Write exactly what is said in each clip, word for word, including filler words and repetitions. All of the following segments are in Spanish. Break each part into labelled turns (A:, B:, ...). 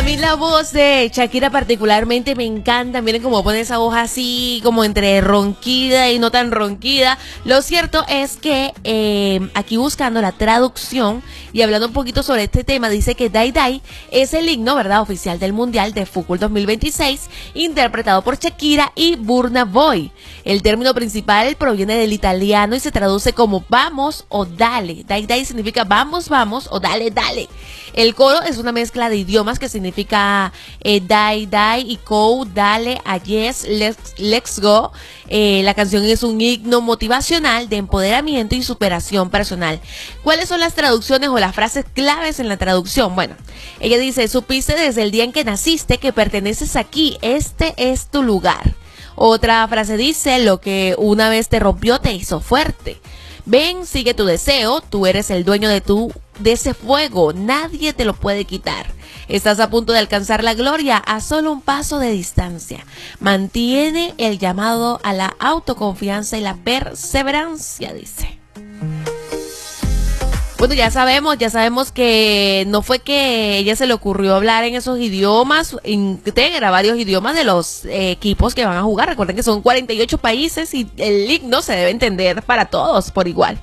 A: mí la voz de Shakira particularmente me encanta. Miren cómo pone esa voz así, como entre ronquida y no tan ronquida. Lo cierto es que eh, aquí buscando la traducción y hablando un poquito sobre este tema, dice que Dai Dai es el himno, ¿verdad?, oficial del Mundial de Fútbol dos mil veintiséis, interpretado por Shakira y Burna Boy. El término principal proviene del italiano y se traduce como vamos o dale. Dai Dai significa vamos, vamos o dale, dale. El coro es una mezcla de idiomas que significa eh, Dai Dai y Go, dale, a yes, let's, let's go. Eh, la canción es un himno motivacional de empoderamiento y superación personal. ¿Cuáles son las traducciones o las frases claves en la traducción? Bueno, ella dice, supiste desde el día en que naciste que perteneces aquí, este es tu lugar. Otra frase dice, lo que una vez te rompió te hizo fuerte. Ven, sigue tu deseo, tú eres el dueño de tu, de ese fuego, nadie te lo puede quitar. Estás a punto de alcanzar la gloria a solo un paso de distancia. Mantiene el llamado a la autoconfianza y la perseverancia, dice. Bueno, ya sabemos, ya sabemos que no fue que ella se le ocurrió hablar en esos idiomas, integra varios idiomas de los eh, equipos que van a jugar. Recuerden que son cuarenta y ocho países y el himno se debe entender para todos por igual.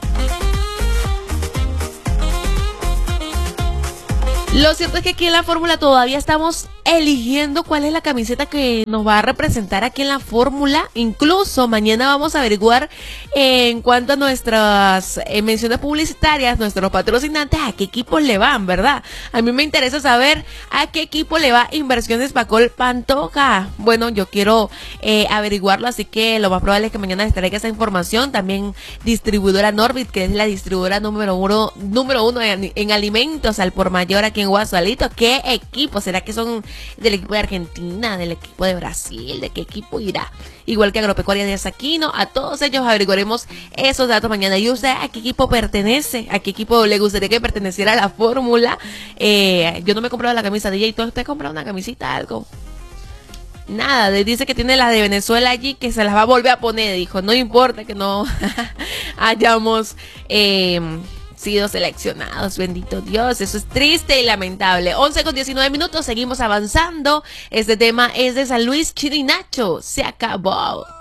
A: Lo cierto es que aquí en la fórmula todavía estamos eligiendo cuál es la camiseta que nos va a representar aquí en la fórmula. Incluso mañana vamos a averiguar eh, en cuanto a nuestras eh, menciones publicitarias, nuestros patrocinantes, a qué equipos le van, ¿verdad? A mí me interesa saber a qué equipo le va Inversiones Bacol Pantoja. Bueno, yo quiero eh, averiguarlo, así que lo más probable es que mañana les traiga esa información. También distribuidora Norbit, que es la distribuidora número uno, número uno en, en alimentos al por mayor aquí en Guasalito. ¿Qué equipo? ¿Será que son del equipo de Argentina, del equipo de Brasil? ¿De qué equipo irá? Igual que Agropecuaria de Saquino, a todos ellos averiguaremos esos datos mañana. ¿Y usted a qué equipo pertenece? ¿A qué equipo le gustaría que perteneciera a la fórmula? Eh, yo no me he comprado la camisa de J. ¿Usted ha comprado una camisita, algo? Nada, dice que tiene la de Venezuela allí, que se las va a volver a poner. Dijo, no importa que no hayamos eh, sido seleccionados, bendito Dios, eso es triste y lamentable. once con diecinueve minutos, seguimos avanzando. Este tema es de San Luis Chirinacho, se acabó.